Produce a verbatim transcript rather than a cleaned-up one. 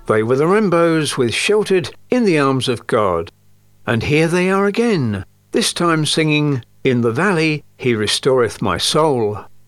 They were the Rambos with Sheltered in the Arms of God. And here they are again, this time singing, In the Valley He Restoreth My Soul.